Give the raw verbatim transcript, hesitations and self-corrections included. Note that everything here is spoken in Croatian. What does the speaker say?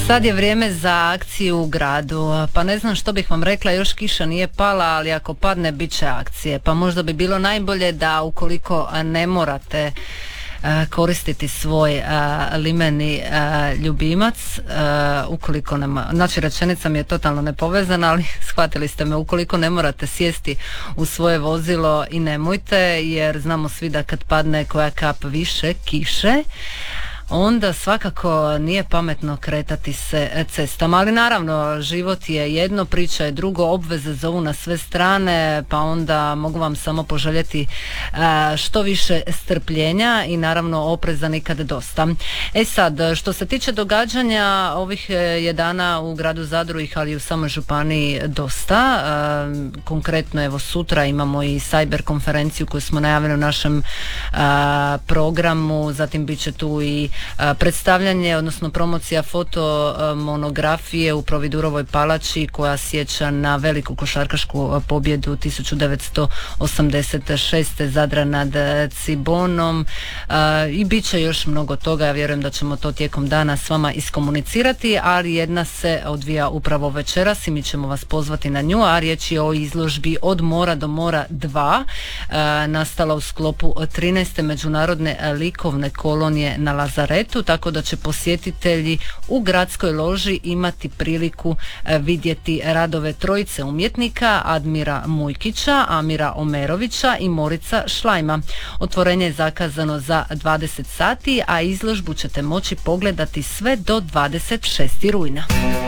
Sad je vrijeme za akciju u gradu, pa ne znam što bih vam rekla, još kiša nije pala, ali ako padne bit će akcije, pa možda bi bilo najbolje da ukoliko ne morate koristiti svoj a, limeni a, ljubimac, a, ukoliko nema, znači rečenica mi je totalno nepovezana, ali shvatili ste me, ukoliko ne morate sjesti u svoje vozilo i nemojte, jer znamo svi da kad padne koja kap više kiše, onda svakako nije pametno kretati se cestama, ali naravno život je jedno, priča je drugo, obveze zovu na sve strane, pa onda mogu vam samo poželjeti što više strpljenja i naravno opreza nikad dosta. E sad, što se tiče događanja, ovih je dana u gradu Zadru ih, ali i u samoj županiji dosta. Konkretno evo sutra imamo i cyber konferenciju koju smo najavili u našem programu, zatim bit će tu i predstavljanje, odnosno promocija fotomonografije u Providurovoj palači koja sjeća na veliku košarkašku pobjedu tisuću devetsto osamdeset šeste Zadra nad Cibonom, i bit će još mnogo toga. Ja vjerujem da ćemo to tijekom dana s vama iskomunicirati, ali jedna se odvija upravo večeras i mi ćemo vas pozvati na nju, a riječ je o izložbi Od mora do mora dva, nastala u sklopu trinaeste međunarodne likovne kolonije na Lazaretu, tako da će posjetitelji u gradskoj loži imati priliku vidjeti radove trojice umjetnika, Admira Mujkića, Amira Omerovića i Morica Šlajma. Otvorenje je zakazano za dvadeset sati, a izložbu ćete moći pogledati sve do dvadeset šestog rujna.